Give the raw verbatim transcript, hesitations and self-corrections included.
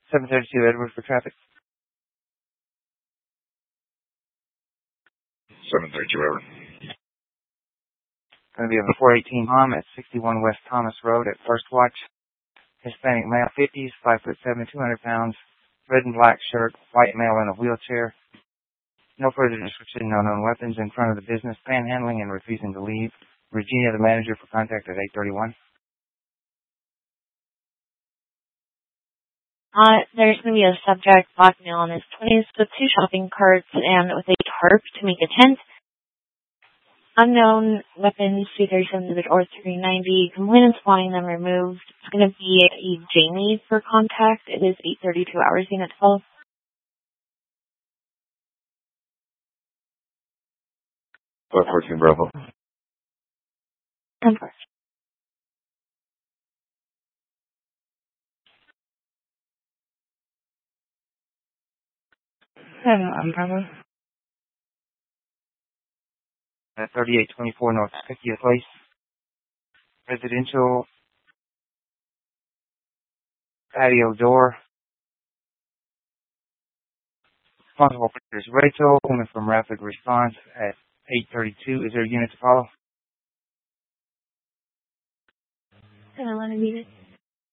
seven thirty-two Edward for traffic. seven thirty-two Edward. Going to be on the four eighteen Palm at sixty-one West Thomas Road at First Watch. Hispanic male, fifties, five foot seven, two hundred pounds, red and black shirt, white male in a wheelchair. No further description, no known weapons in front of the business, panhandling and refusing to leave. Regina, the manager, for contact at eight thirty-one. Uh, there's going to be a subject, black male in his twenties, with two shopping carts and with a tarp to make a tent. Unknown weapons, two thirty-seven or three ninety. Complainants wanting them removed. It's going to be a Jamie for contact. It is eight thirty-two hours, unit twelve. five fourteen Bravo. ten four. I'm Bravo. At thirty-eight twenty-four North Skykia Place. Residential patio door. Responsible is Rachel, woman from Rapid Response at eight thirty-two. Is there a unit to follow? Can I let him meet it?